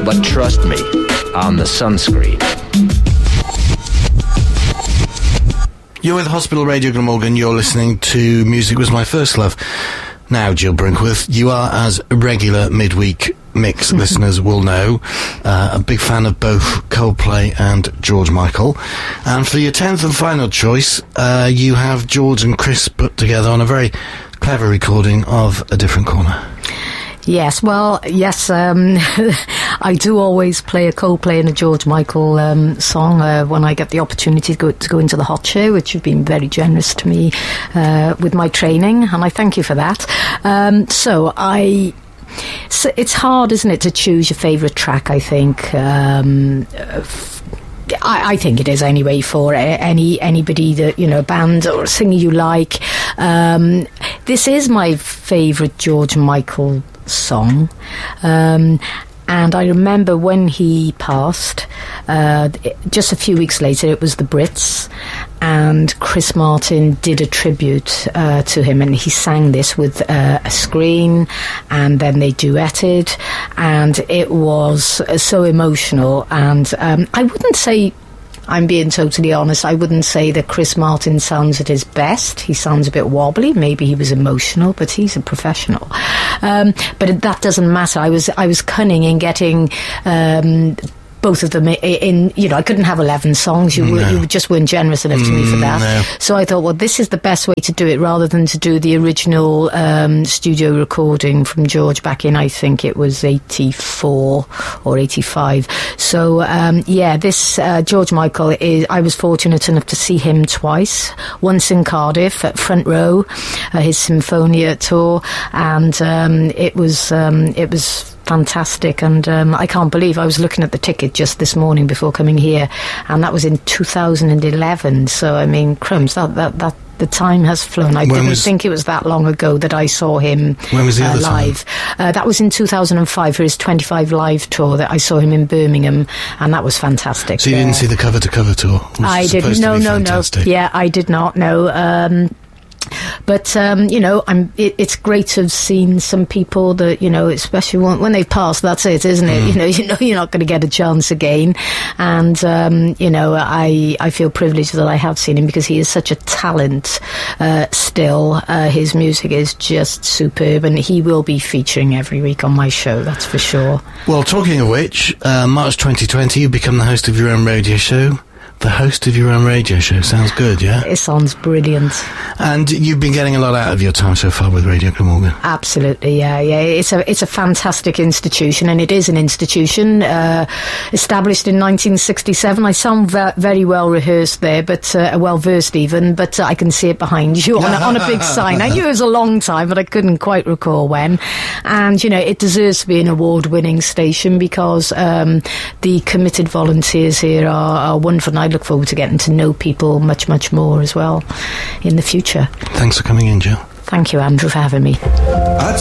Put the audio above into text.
But trust me on the sunscreen. You're with Hospital Radio Glamorgan. You're listening to Music Was My First Love. Now, Jill Brinkworth, you are, as regular midweek mix listeners will know, a big fan of both Coldplay and George Michael. And for your 10th and final choice, you have George and Chris put together on a very clever recording of A Different Corner. Yes, I do always play a Coldplay and a George Michael song when I get the opportunity to go into the hot chair, which you've been very generous to me with my training, and I thank you for that. So it's hard, isn't it, to choose your favourite track, I think. I think it is anyway for anybody that, you know, band or singer you like. This is my favourite George Michael song. And I remember when he passed, just a few weeks later, it was the Brits, and Chris Martin did a tribute to him, and he sang this with a screen, and then they duetted, and it was so emotional. And I wouldn't say, I'm being totally honest, I wouldn't say that Chris Martin sounds at his best. He sounds a bit wobbly. Maybe he was emotional, but he's a professional. But that doesn't matter. I was cunning in getting both of them in, you know, I couldn't have 11 songs. You just weren't generous enough to me for that. No. So I thought, well, this is the best way to do it, rather than to do the original studio recording from George back in, I think it was 84 or 85. So, this George Michael I was fortunate enough to see him twice. Once in Cardiff at Front Row, his Symphonia tour, and it was fantastic. And I can't believe, I was looking at the ticket just this morning before coming here, and that was in 2011. So I mean, crumbs, that the time has flown. I didn't think it was that long ago that I saw him live. That was in 2005 for his 25 live tour. That I saw him in Birmingham, and that was fantastic. So you didn't see the cover to cover tour? I didn't. No. Yeah, I did not. No. But you know, it's great to have seen some people that, you know, especially when they've passed. That's it, isn't it? You know, you're not going to get a chance again. And you know, I feel privileged that I have seen him, because he is such a talent. Still, his music is just superb, and he will be featuring every week on my show. That's for sure. Well, talking of which, March 2020, you become the host of your own radio show. The host of your own radio show. Sounds good, yeah? It sounds brilliant. And you've been getting a lot out of your time so far with Radio Glamorgan. Absolutely, yeah. It's a fantastic institution, and it is an institution established in 1967. I sound very well rehearsed there, but well versed even. But I can see it behind you on a big sign. I knew it was a long time, but I couldn't quite recall when. And you know, it deserves to be an award-winning station, because the committed volunteers here are wonderful. And I look forward to getting to know people much, much more as well in the future. Thanks for coming in, Jill. Thank you, Andrew, for having me. At